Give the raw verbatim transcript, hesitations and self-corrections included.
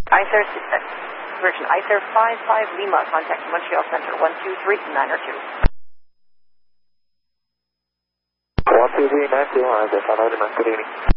I S A R, Virgin I S A R five five Lima, contact Montreal Center, one two three nine or two. one two three nine two, I S A R five five Lima, good evening.